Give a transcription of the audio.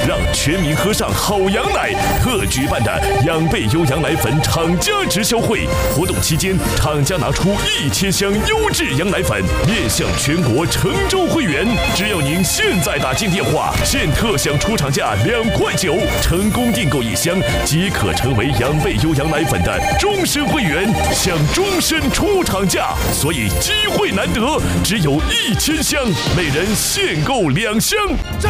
让全民喝上好羊奶特举办的养倍优羊奶粉厂家直销会，活动期间，厂家拿出1000箱优质羊奶粉，面向全国诚州会员。只要您现在打进电话，现特享出厂价2块9，成功订购1箱即可成为养倍优羊奶粉的终身会员，享终身出厂价。所以机会难得，只有1000箱，每人限购2箱。